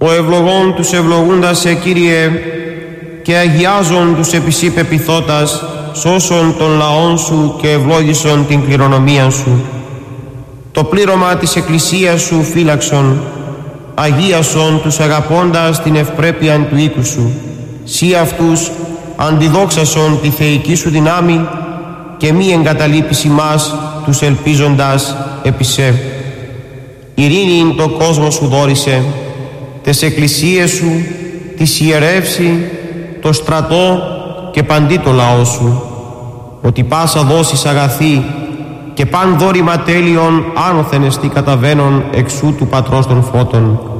ο ευλογών τους ευλογούντας σε Κύριε, και αγιάζον τους επισή πεποιθώτας, σώσον των λαών σου και ευλόγησον την κληρονομία σου. Το πλήρωμα της Εκκλησίας σου φύλαξον, αγίασον τους αγαπώντας την ευπρέπεια του οίκου σου. Σύ αυτούς αντιδόξασον τη θεϊκή σου δυνάμει, και μη εγκαταλείπεις ημάς τους ελπίζοντας επί σε. Ειρήνην το κόσμο σου δώρισε, τες εκκλησίες σου, της ιερεύση, το στρατό και παντί το λαό σου, ότι πάσα δόσεις αγαθή και παν δόρημα τέλειον άνωθεν εστί καταβαίνον εξού του Πατρός των Φώτων.